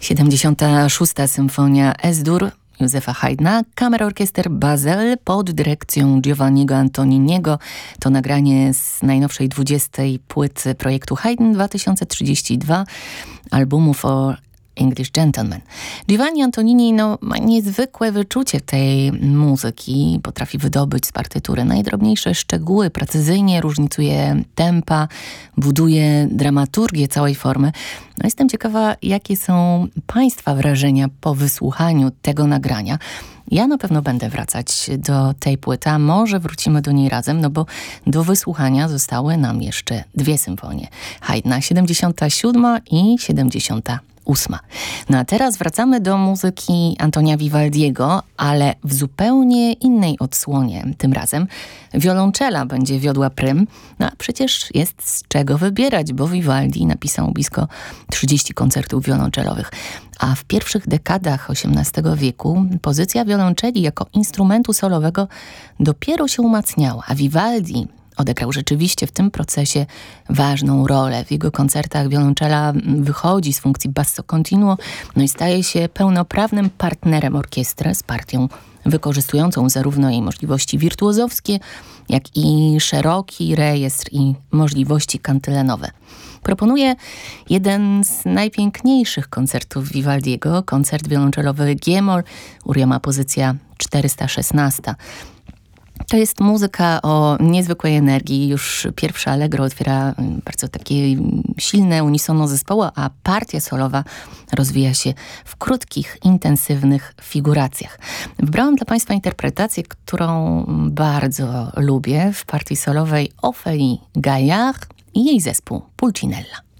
76. Symfonia S-dur Józefa Haydna, Kammerorchester Basel pod dyrekcją Giovanniego Antoniniego. To nagranie z najnowszej 20. płyty projektu Haydn 2032, albumu For English Gentleman. Giovanni Antonini ma niezwykłe wyczucie tej muzyki, potrafi wydobyć z partytury najdrobniejsze szczegóły, precyzyjnie różnicuje tempa, buduje dramaturgię całej formy. Jestem ciekawa, jakie są Państwa wrażenia po wysłuchaniu tego nagrania. Ja na pewno będę wracać do tej płyty, a może wrócimy do niej razem, bo do wysłuchania zostały nam jeszcze dwie symfonie. Haydna 77 i 78. A teraz wracamy do muzyki Antonia Vivaldiego, ale w zupełnie innej odsłonie. Tym razem wiolonczela będzie wiodła prym, a przecież jest z czego wybierać, bo Vivaldi napisał blisko 30 koncertów wiolonczelowych. A w pierwszych dekadach XVIII wieku pozycja wiolonczeli jako instrumentu solowego dopiero się umacniała, a Vivaldi odegrał rzeczywiście w tym procesie ważną rolę. W jego koncertach wiolonczela wychodzi z funkcji basso continuo, i staje się pełnoprawnym partnerem orkiestry z partią wykorzystującą zarówno jej możliwości wirtuozowskie, jak i szeroki rejestr i możliwości kantylenowe. Proponuję jeden z najpiękniejszych koncertów Vivaldiego, koncert wiolonczelowy G-moll, Uriema pozycja 416. To jest muzyka o niezwykłej energii. Już pierwsze allegro otwiera bardzo takie silne unisono zespołu, a partia solowa rozwija się w krótkich, intensywnych figuracjach. Wybrałam dla Państwa interpretację, którą bardzo lubię w partii solowej Ophélie Gaillard i jej zespół Pulcinella.